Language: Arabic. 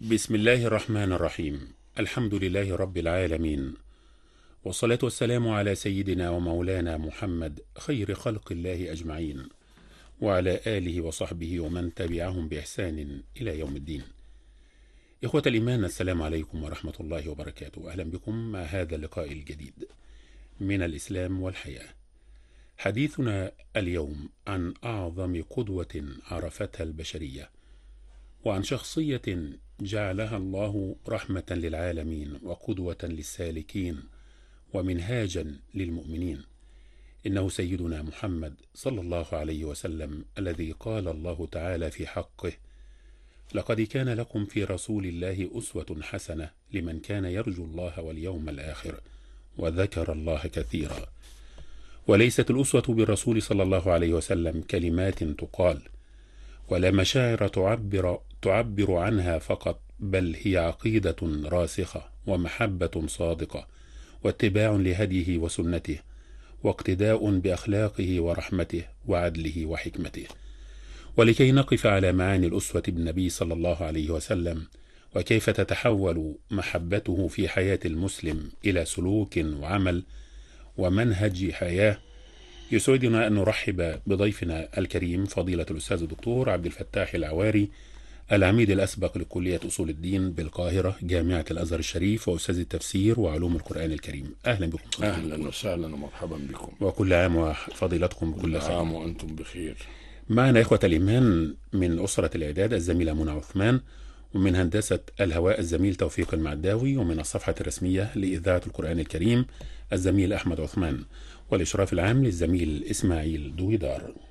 بسم الله الرحمن الرحيم. الحمد لله رب العالمين، والصلاة والسلام على سيدنا ومولانا محمد خير خلق الله أجمعين، وعلى آله وصحبه ومن تبعهم بإحسان إلى يوم الدين. إخوة الإيمان، السلام عليكم ورحمة الله وبركاته. أهلا بكم مع هذا اللقاء الجديد من الإسلام والحياة. حديثنا اليوم عن أعظم قدوة عرفتها البشرية، وعن شخصية جعلها الله رحمة للعالمين وقدوة للسالكين ومنهاجا للمؤمنين. إنه سيدنا محمد صلى الله عليه وسلم، الذي قال الله تعالى في حقه: لقد كان لكم في رسول الله أسوة حسنة لمن كان يرجو الله واليوم الآخر وذكر الله كثيرا. وليست الأسوة بالرسول صلى الله عليه وسلم كلمات تقال ولا مشاعر تعبر عنها فقط، بل هي عقيدة راسخة ومحبة صادقة واتباع لهديه وسنته واقتداء بأخلاقه ورحمته وعدله وحكمته. ولكي نقف على معاني الأسوة بالنبي صلى الله عليه وسلم وكيف تتحول محبته في حياة المسلم إلى سلوك وعمل ومنهج حياة، يسعدنا أن نرحب بضيفنا الكريم فضيلة الأستاذ الدكتور عبد الفتاح العواري، العميد الأسبق لكلية أصول الدين بالقاهرة جامعة الأزهر الشريف، وأستاذ التفسير وعلوم القرآن الكريم. أهلا بكم. أهلا وسهلا ومرحبا بكم، وكل عام وفضيلتكم بكل خير. عام وأنتم بخير. معنا إخوة الإيمان من أسرة الإعداد الزميلة منى عثمان، ومن هندسة الهواء الزميل توفيق المعداوي، ومن الصفحة الرسمية لإذاعة القرآن الكريم الزميل أحمد عثمان، والإشراف العام للزميل إسماعيل دويدار.